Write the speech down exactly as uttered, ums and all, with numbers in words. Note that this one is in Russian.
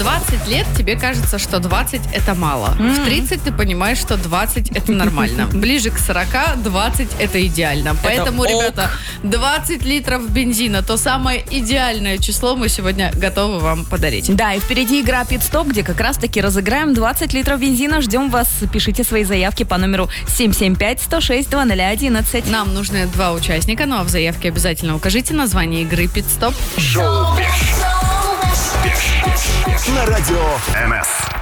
двадцать лет тебе кажется, что двадцать это мало. Mm. В тридцать ты понимаешь, что двадцать это нормально. Ближе к сорока двадцать это идеально. Поэтому, это ребята, двадцать литров бензина, то самое идеальное число мы сегодня готовы вам подарить. Да, и впереди игра «Пит-стоп», где как раз-таки разыграем двадцать литров бензина. Ждем вас. Пишите свои заявки по номеру семь семь пять сто шесть два ноль один. Нам нужны два участника, ну а в заявке обязательно укажите название игры «Пит-стоп». Шоу на радио эн эс.